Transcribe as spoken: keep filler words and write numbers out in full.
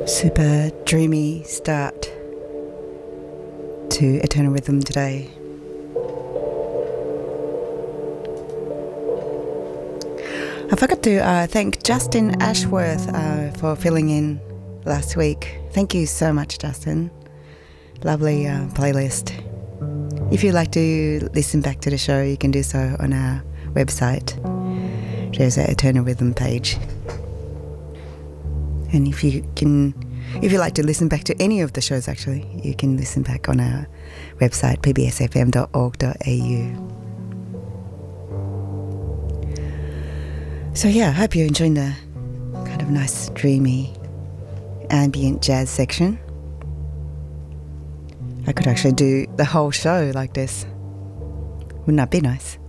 Super dreamy start to Eternal Rhythm today. I forgot to uh, thank Justin Ashworth uh, for filling in last week. Thank you so much, Justin. Lovely uh, playlist. If you'd like to listen back to the show, you can do so on our website. There's an Eternal Rhythm page. And if you can, if you like to listen back to any of the shows, actually, you can listen back on our website, p b s f m dot org dot a u. So yeah, I hope you're enjoying the kind of nice, dreamy, ambient jazz section. I could actually do the whole show like this. Wouldn't that be nice?